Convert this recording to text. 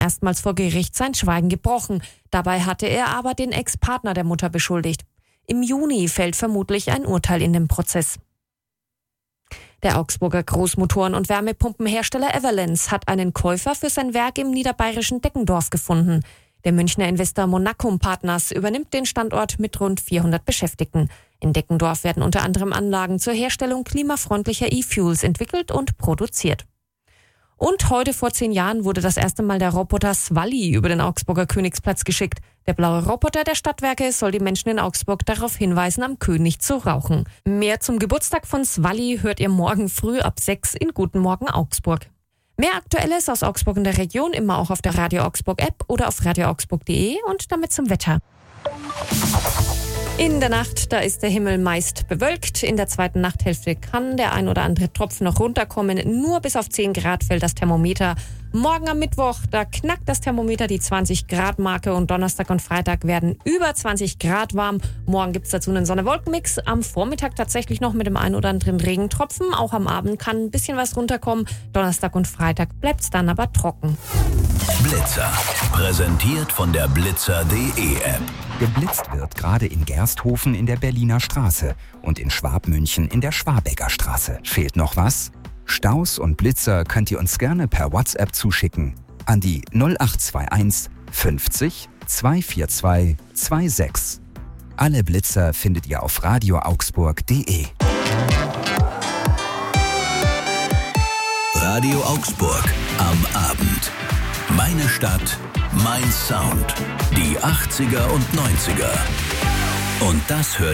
erstmals vor Gericht sein Schweigen gebrochen. Dabei hatte er aber den Ex-Partner der Mutter beschuldigt. Im Juni fällt vermutlich ein Urteil in dem Prozess. Der Augsburger Großmotoren- und Wärmepumpenhersteller Everlens hat einen Käufer für sein Werk im niederbayerischen Deckendorf gefunden. Der Münchner Investor Monacum Partners übernimmt den Standort mit rund 400 Beschäftigten. In Deckendorf werden unter anderem Anlagen zur Herstellung klimafreundlicher E-Fuels entwickelt und produziert. Und heute vor 10 Jahren wurde das erste Mal der Roboter Swally über den Augsburger Königsplatz geschickt. Der blaue Roboter der Stadtwerke soll die Menschen in Augsburg darauf hinweisen, am König zu rauchen. Mehr zum Geburtstag von Swally hört ihr morgen früh ab 6 in Guten Morgen Augsburg. Mehr Aktuelles aus Augsburg und der Region immer auch auf der Radio Augsburg App oder auf radioaugsburg.de und damit zum Wetter. In der Nacht, da ist der Himmel meist bewölkt. In der zweiten Nachthälfte kann der ein oder andere Tropfen noch runterkommen. Nur bis auf 10 Grad fällt das Thermometer. Morgen am Mittwoch, da knackt das Thermometer die 20-Grad-Marke und Donnerstag und Freitag werden über 20 Grad warm. Morgen gibt's dazu einen Sonne-Wolken-Mix. Am Vormittag tatsächlich noch mit dem ein oder anderen Regentropfen. Auch am Abend kann ein bisschen was runterkommen. Donnerstag und Freitag bleibt's dann aber trocken. Blitzer, präsentiert von der Blitzer.de App. Geblitzt wird gerade in Gersthofen in der Berliner Straße und in Schwabmünchen in der Schwabecker Straße. Fehlt noch was? Staus und Blitzer könnt ihr uns gerne per WhatsApp zuschicken an die 0821 50 242 26. Alle Blitzer findet ihr auf radioaugsburg.de. Radio Augsburg am Abend. Meine Stadt, mein Sound. Die 80er und 90er. Und das hört